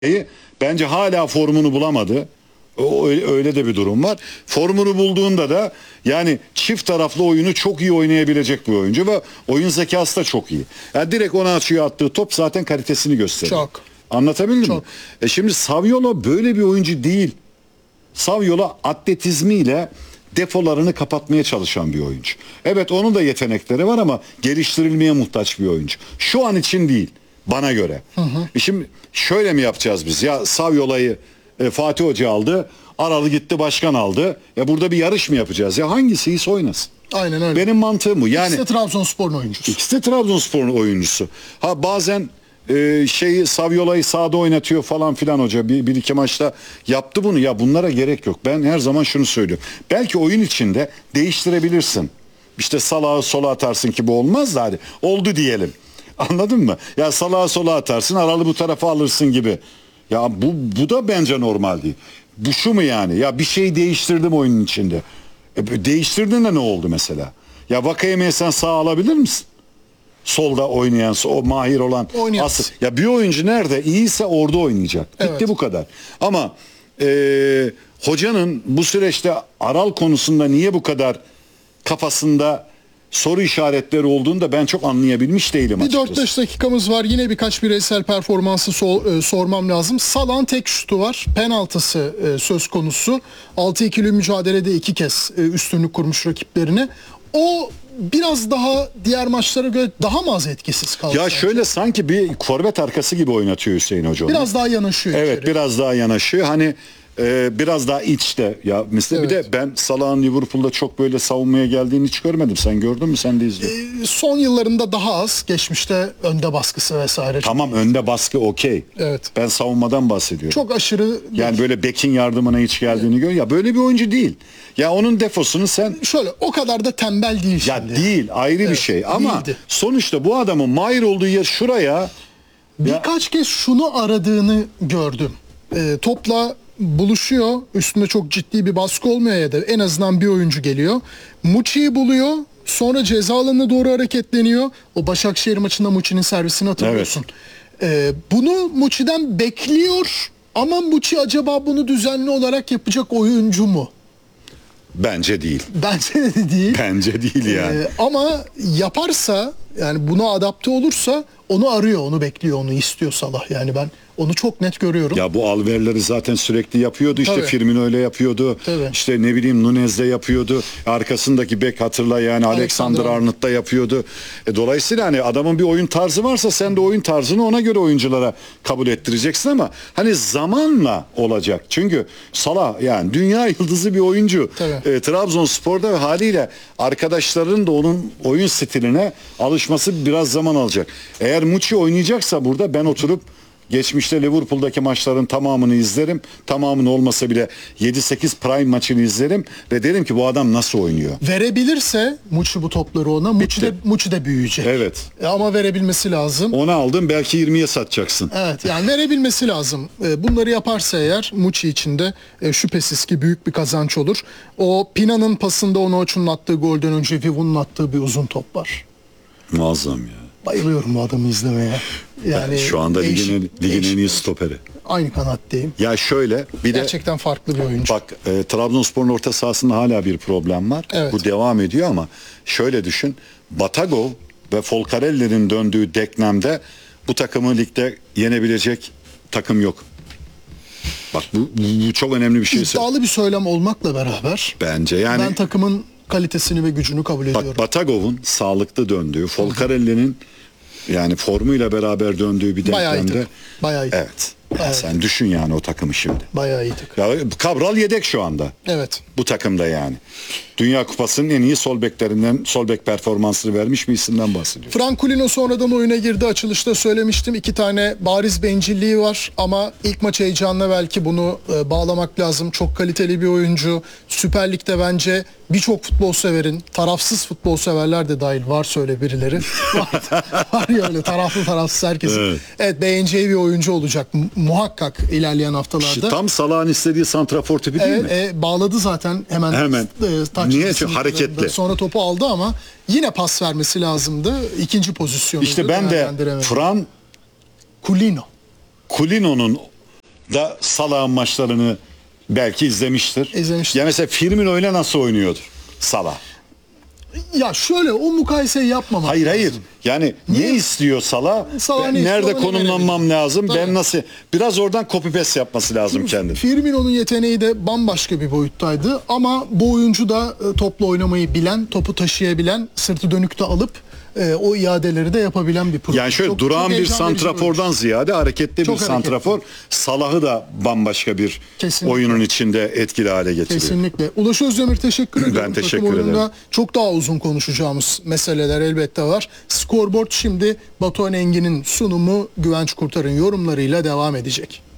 Bence hala formunu bulamadı. Öyle de bir durum var. Formunu bulduğunda da yani çift taraflı oyunu çok iyi oynayabilecek bir oyuncu ve oyun zekası da çok iyi. Yani direkt ona açıyor, attığı top zaten kalitesini gösteriyor. Çok. Anlatabildim mi? Şimdi Saviolo böyle bir oyuncu değil. Saviolo atletizmiyle defolarını kapatmaya çalışan bir oyuncu. Evet, onun da yetenekleri var ama geliştirilmeye muhtaç bir oyuncu. Şu an için değil bana göre. Şimdi şöyle mi yapacağız biz? Ya Saviolo'yu Fatih Hoca aldı, Aralı gitti başkan aldı. Ya burada bir yarış mı yapacağız? Ya hangisi iyisi oynasın? Aynen öyle. Benim mantığım bu. Yani İkisi de Trabzonspor'un oyuncusu. İkisi de Trabzonspor'un oyuncusu. Ha bazen Saviolo'yu sahada oynatıyor falan filan hoca. Bir iki maçta yaptı bunu. Ya bunlara gerek yok. Ben her zaman şunu söylüyorum. Belki oyun içinde değiştirebilirsin. İşte Salah'ı sola atarsın ki bu olmaz da hadi. Oldu diyelim. Anladın mı? Ya Salah'ı sola atarsın, Aralı bu tarafa alırsın gibi. Ya bu da bence normal değil. Bu şu mu yani? Ya bir şey değiştirdim oyunun içinde. Değiştirdiğinde ne oldu mesela? Ya Vakayeme'yi sen sağa alabilir misin? Solda oynayan, o mahir olan asıl. Ya bir oyuncu nerede iyiyse orada oynayacak. Bitti, evet. Bu kadar. Ama hocanın bu süreçte Aral konusunda niye bu kadar kafasında soru işaretleri olduğunu da ben çok anlayabilmiş değilim açıkçası. Bir 4-5 dakikamız var. Yine birkaç bireysel performansı sormam lazım. Salah'ın tek şutu var. Penaltısı söz konusu. 6-2'li mücadelede 2 kez üstünlük kurmuş rakiplerine. O biraz daha diğer maçlara göre daha mı az etkisiz kaldı? Ya şöyle sanki bir forvet arkası gibi oynatıyor Hüseyin Hoca. Biraz daha yanaşıyor. Evet içeri. Biraz daha yanaşıyor. Hani biraz daha içte. Ya mesela evet. Bir de ben Salah'ın Liverpool'da çok böyle savunmaya geldiğini hiç görmedim. Sen gördün mü? Sen de izledin. Son yıllarında daha az. Geçmişte önde baskısı vesaire. Tamam, önde baskı okey. Evet. Ben savunmadan bahsediyorum. Çok aşırı. Yani böyle bekin yardımına hiç geldiğini gör. Ya böyle bir oyuncu değil. Ya onun defosunu sen... Şöyle o kadar da tembel değil ya şimdi. Değil ayrı bir şey ama değildi. Sonuçta bu adamın mahir olduğu yer şuraya. Birkaç kez şunu aradığını gördüm. Topla buluşuyor. Üstünde çok ciddi bir baskı olmuyor ya da en azından bir oyuncu geliyor. Muçi'yi buluyor. Sonra ceza alanına doğru hareketleniyor. O Başakşehir maçında Muçi'nin servisini hatırlıyorsun. Evet. Bunu Muçi'den bekliyor ama Muçi acaba bunu düzenli olarak yapacak oyuncu mu? Bence değil. Bence de değil. Bence değil yani. Ama yaparsa, yani buna adapte olursa onu arıyor, onu bekliyor, onu istiyor Salah. Yani ben onu çok net görüyorum. Ya bu alverleri zaten sürekli yapıyordu. İşte Firmino öyle yapıyordu. Tabii. İşte ne bileyim Nunez de yapıyordu. Arkasındaki bek hatırla yani Alexander-Arnold da yapıyordu. Dolayısıyla hani adamın bir oyun tarzı varsa sen de oyun tarzını ona göre oyunculara kabul ettireceksin ama hani zamanla olacak. Çünkü Salah yani dünya yıldızı bir oyuncu. Trabzonspor'da haliyle arkadaşların da onun oyun stiline alışması biraz zaman alacak. Eğer Muçi oynayacaksa burada ben oturup geçmişte Liverpool'daki maçların tamamını izlerim. Tamamını olmasa bile 7-8 prime maçını izlerim ve derim ki bu adam nasıl oynuyor. Verebilirse Muçi bu topları ona, Muçi de büyüyecek. Evet. Ama verebilmesi lazım. Onu aldın belki 20'ye satacaksın. Evet, yani verebilmesi lazım. Bunları yaparsa eğer Muçi için de şüphesiz ki büyük bir kazanç olur. O Pina'nın pasında Onuachu'nun attığı golden önce Vivu'nun attığı bir uzun top var. Muazzam ya. Bayılıyorum bu adamı izlemeye. Yani şu anda ligin en iyi stoperi. Aynı kanattayım. Ya şöyle bir gerçekten farklı bir oyuncu. Bak Trabzonspor'un orta sahasında hala bir problem var. Evet. Bu devam ediyor ama şöyle düşün. Batagov ve Folcarelli'nin döndüğü denklemde bu takımı ligde yenebilecek takım yok. Bak bu çok önemli bir şey. İddialı bir söylem olmakla beraber. Bence yani. Ben takımın kalitesini ve gücünü kabul ediyorum. Bak Batagov'un sağlıklı döndüğü, Folcarelli'nin yani formuyla beraber döndüğü bir denklemde. Bayağı iyi. Evet. Sen düşün yani o takımı şimdi. Bayağı iyi takım. Ya, Cabral yedek şu anda. Evet. Bu takımda yani. Dünya Kupası'nın en iyi sol bek performansını vermiş bir isimden bahsediyor. Franculino sonradan oyuna girdi. Açılışta söylemiştim. 2 tane bariz bencilliği var ama ilk maç heyecanla belki bunu bağlamak lazım. Çok kaliteli bir oyuncu. Süper Lig'de bence birçok futbol severin, tarafsız futbol severler de dahil var öyle birileri. var ya öyle taraflı tarafsız herkesin. Evet, beğeneceği bir oyuncu olacak muhakkak ilerleyen haftalarda. Tam Salah'ın istediği santrafor tipi değil mi? Bağladı zaten hemen. Niye? Çünkü hareketli. Sonra topu aldı ama yine pas vermesi lazımdı. İkinci pozisyonu. İşte ben de Culino'nun da Salah'ın maçlarını belki izlemiştir. İzlemiştir. Ya mesela Firmino'yla nasıl oynuyordur Salah? Ya şöyle, o mukayeseyi yapmamak Hayır lazım. hayır. Yani ne istiyor Salah? Salah Ben ne istiyor, nerede onu konumlanmam verebilir. lazım? Tabii. Ben nasıl? Biraz oradan copy paste yapması lazım kendini. Firmino'nun yeteneği de bambaşka bir boyuttaydı ama bu oyuncu da topla oynamayı bilen, topu taşıyabilen, sırtı dönük de alıp o iadeleri de yapabilen bir profil. Yani şöyle Çok durağan bir heyecan verici santrafordan oyuncu. ziyade hareketli Çok bir hareketli. santrafor Salah'ı da bambaşka bir Kesinlikle. oyunun içinde etkili hale getiriyor. Kesinlikle. Ulaş Özdemir, teşekkür ediyorum. teşekkür Takım oyununda ederim. çok daha uzun konuşacağımız meseleler elbette var. Scoreboard şimdi Batuhan Engin'in sunumu, Güvenç Kurtar'ın yorumlarıyla devam edecek.